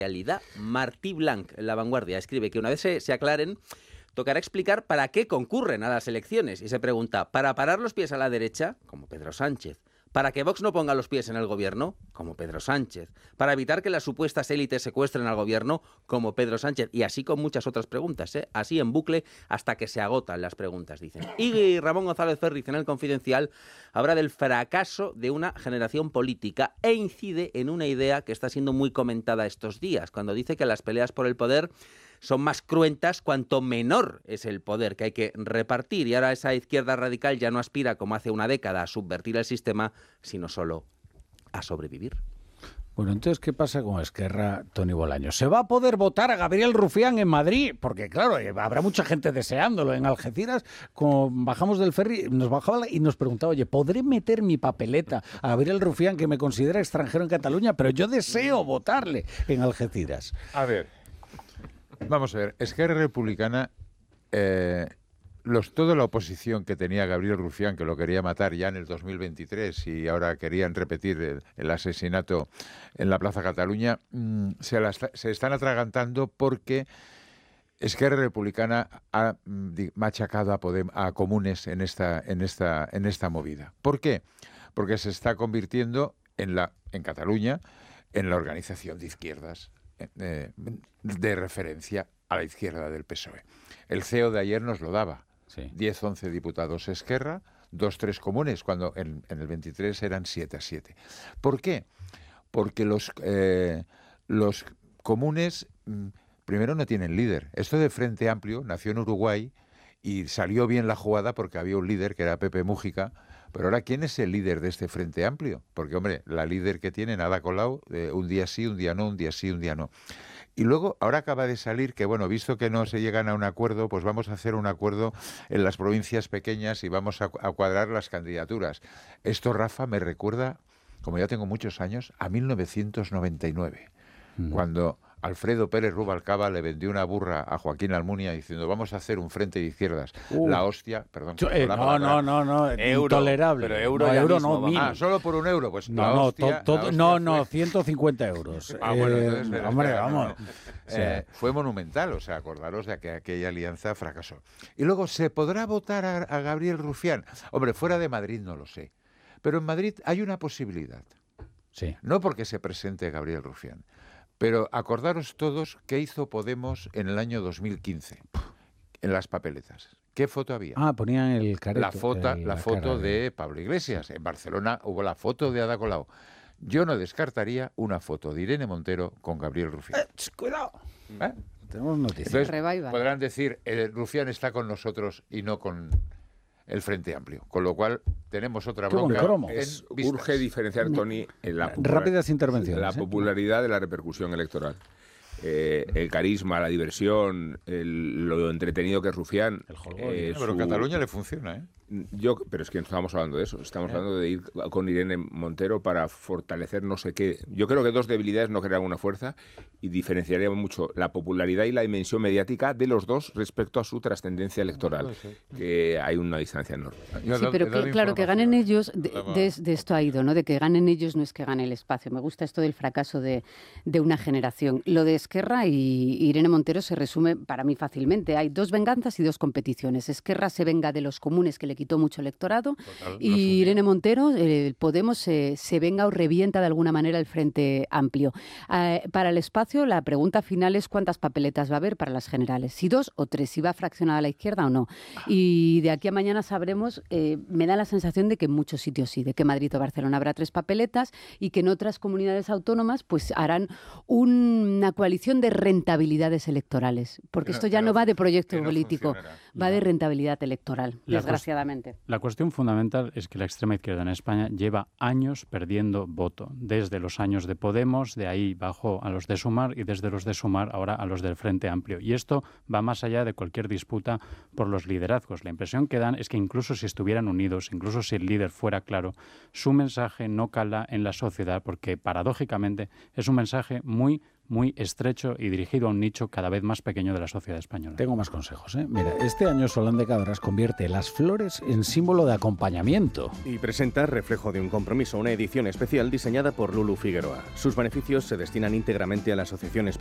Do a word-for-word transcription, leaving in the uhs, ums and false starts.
realidad. Martí Blanc, en La Vanguardia, escribe que una vez se, se aclaren, tocará explicar para qué concurren a las elecciones. Y se pregunta, ¿para parar los pies a la derecha? Como Pedro Sánchez. ¿Para que Vox no ponga los pies en el gobierno? Como Pedro Sánchez. ¿Para evitar que las supuestas élites secuestren al gobierno? Como Pedro Sánchez. Y así con muchas otras preguntas, ¿eh? Así en bucle hasta que se agotan las preguntas, dicen. Y Ramón González Ferriz, en El Confidencial, habla del fracaso de una generación política e incide en una idea que está siendo muy comentada estos días, cuando dice que las peleas por el poder son más cruentas cuanto menor es el poder que hay que repartir. Y ahora esa izquierda radical ya no aspira, como hace una década, a subvertir el sistema, sino solo a sobrevivir. Bueno, entonces, ¿qué pasa con Esquerra, Toni Bolaños? ¿Se va a poder votar a Gabriel Rufián en Madrid? Porque, claro, habrá mucha gente deseándolo. En Algeciras, como bajamos del ferry, nos bajaba y nos preguntaba, oye, ¿podré meter mi papeleta a Gabriel Rufián, que me considera extranjero en Cataluña? Pero yo deseo votarle en Algeciras. A ver, vamos a ver. Esquerra Republicana, eh, los, toda la oposición que tenía Gabriel Rufián, que lo quería matar ya en el dos mil veintitrés y ahora querían repetir el, el asesinato en la Plaza Cataluña, mmm, se, la, se están atragantando porque Esquerra Republicana ha machacado a, Podem, a Comunes en esta, en, esta, en esta movida. ¿Por qué? Porque se está convirtiendo en, la, en Cataluña en la organización de izquierdas eh, de referencia a la izquierda del P S O E. El C E O de ayer nos lo daba. Sí. diez, once diputados Esquerra, dos, tres Comunes, cuando en, en el veintitrés eran siete a siete. ¿Por qué? Porque los, eh, los Comunes mm, primero no tienen líder. Esto de Frente Amplio nació en Uruguay y salió bien la jugada porque había un líder que era Pepe Mújica. Pero ahora, ¿quién es el líder de este Frente Amplio? Porque, hombre, la líder que tienen, Ada Colau, eh, un día sí, un día no, un día sí, un día no. Y luego, ahora acaba de salir que, bueno, visto que no se llegan a un acuerdo, pues vamos a hacer un acuerdo en las provincias pequeñas y vamos a, a cuadrar las candidaturas. Esto, Rafa, me recuerda, como ya tengo muchos años, a mil novecientos noventa y nueve, mm. cuando Alfredo Pérez Rubalcaba le vendió una burra a Joaquín Almunia diciendo vamos a hacer un frente de izquierdas. Uh. La hostia, perdón. Yo, eh, no, no, no, no, euro, intolerable. Pero euro, no, euro mismo, no, mil. Ah, solo por un euro, pues no, la no, hostia, to, to, la hostia no, fue... no, ciento cincuenta euros. Ah, bueno, entonces, eh, espera, hombre, espera, vamos. No, no. Eh, fue monumental, o sea, acordaros de que aquella alianza fracasó. Y luego, ¿se podrá votar a, a Gabriel Rufián? Hombre, fuera de Madrid no lo sé. Pero en Madrid hay una posibilidad. Sí. No porque se presente Gabriel Rufián. Pero acordaros todos qué hizo Podemos en el año dos mil quince, en las papeletas. ¿Qué foto había? Ah, ponían el careto. La foto, el, la la foto de... de Pablo Iglesias. En Barcelona hubo la foto de Ada Colau. Yo no descartaría una foto de Irene Montero con Gabriel Rufián. Eh, cuidado. ¿Eh? Tenemos noticias. Entonces, podrán decir, eh, Rufián está con nosotros y no con el Frente Amplio. Con lo cual, tenemos otra bronca. Es, urge diferenciar, Toni, en la, rápidas intervenciones, la ¿eh? popularidad de la repercusión electoral. Eh, el carisma, la diversión, el, lo entretenido que es Rufián. El eh, pero su... Cataluña le funciona, ¿eh? Yo, pero es que no estamos hablando de eso. Estamos ¿Eh? hablando de ir con Irene Montero para fortalecer no sé qué. Yo creo que dos debilidades no crean una fuerza y diferenciaríamos mucho la popularidad y la dimensión mediática de los dos respecto a su trascendencia electoral, no, no que hay una distancia enorme. Sí, pero que, claro, que ganen ellos, de, de, de esto ha ido, ¿no? De que ganen ellos no es que gane el espacio. Me gusta esto del fracaso de, de una generación. Lo de Esquerra y Irene Montero se resume para mí fácilmente. Hay dos venganzas y dos competiciones. Esquerra se venga de los Comunes, que le quitó mucho electorado, Total, y no Irene Montero, el Podemos, se, se venga o revienta de alguna manera el Frente Amplio. Eh, para el espacio, la pregunta final es cuántas papeletas va a haber para las generales, si dos o tres, si va fraccionada a la izquierda o no. Y de aquí a mañana sabremos, eh, me da la sensación de que en muchos sitios sí, de que Madrid o Barcelona habrá tres papeletas y que en otras comunidades autónomas pues harán una coalición de rentabilidades electorales, porque pero, esto ya no va de proyecto no político, va no. de rentabilidad electoral, la desgraciadamente. La cuestión fundamental es que la extrema izquierda en España lleva años perdiendo voto, desde los años de Podemos, de ahí bajó a los de Sumar y desde los de Sumar ahora a los del Frente Amplio. Y esto va más allá de cualquier disputa por los liderazgos. La impresión que dan es que incluso si estuvieran unidos, incluso si el líder fuera claro, su mensaje no cala en la sociedad porque paradójicamente es un mensaje muy muy estrecho y dirigido a un nicho cada vez más pequeño de la sociedad española. Tengo más consejos, ¿eh? Mira, este año Solán de Cabras convierte las flores en símbolo de acompañamiento. Y presenta Reflejo de un compromiso, una edición especial diseñada por Lulu Figueroa. Sus beneficios se destinan íntegramente a la Asociación Española